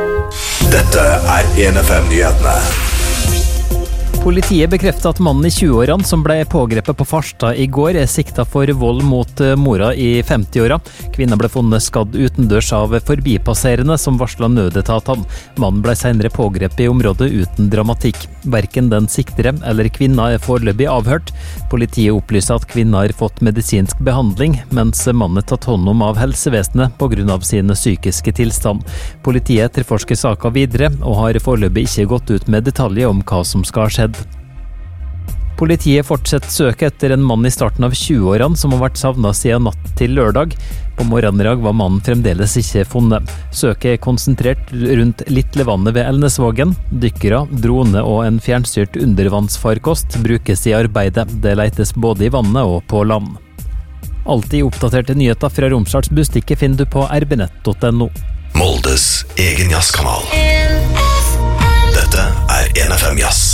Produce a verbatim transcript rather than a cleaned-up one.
Dette er en F M-nyhetene. Politiet bekrefter at mannen i tjue-årene som ble pågrepet på Farstad i går er siktet for vold mot mora i femti-åra. Kvinnen ble funnet skadd utendørs av forbipasserende som varslet nødetatene. Mannen ble senere pågrepet i området uten dramatikk. Hverken den siktere eller kvinna er foreløpig avhørt. Politiet opplyser at kvinna har fått medisinsk behandling, mens mannen er tatt hånd om av helsevesenet på grunn av sin psykiske tilstand. Politiet etterforsker saken videre og har foreløpig ikke gått ut med detaljer om hva som skal ha skjedd. Politiet fortsetter søket etter en mann i starten av tjue-årene som har vært savnet siden natt til lørdag. På morgenen i dag var mannen fremdeles ikke funnet. Søket er konsentrert rundt Littlevannet ved Elnesvågen. Dykkere, drone og en fjernstyrt undervannsfarkost brukes i arbeidet. Det letes både i vannet og på land. Alltid oppdaterte nyheter fra Romsdals Bustikke finner du på r b nett punktum no. Moldes egen jazzkanal. Dette er en F M Jazz.